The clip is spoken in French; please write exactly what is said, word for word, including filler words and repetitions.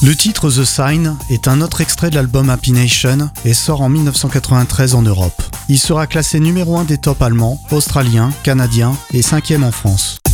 Le titre The Sign est un autre extrait de l'album Happy Nation et sort en dix-neuf cent quatre-vingt-treize en Europe. Il sera classé numéro un des tops allemands, australiens, canadiens et cinquième en France.